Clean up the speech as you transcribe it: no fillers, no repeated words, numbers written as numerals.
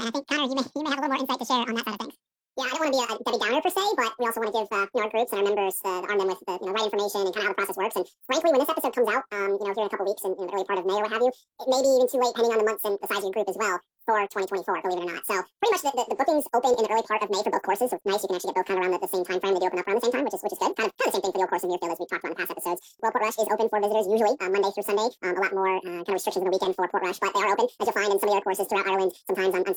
I think, Connor, you may have a little more insight to share on that side of things. Yeah, I don't want to be a Debbie Downer per se, but we also want to give our groups and our members arm them with the right information and kind of how the process works. And frankly, when this episode comes out, here in a couple weeks in the early part of May or what have you, it may be even too late, depending on the months and the size of your group as well, for 2024, believe it or not. So pretty much the bookings open in the early part of May for both courses. So it's nice, you can actually get both kind of around the same time frame. They do open up around the same time, which is good. Kind of the same thing for your course in Muirfield as we talked about in past episodes. Well, Port Rush is open for visitors usually Monday through Sunday. A lot more kind of restrictions on the weekend for Port Rush, but they are open, as you'll find in some of the other courses throughout Ireland, sometimes on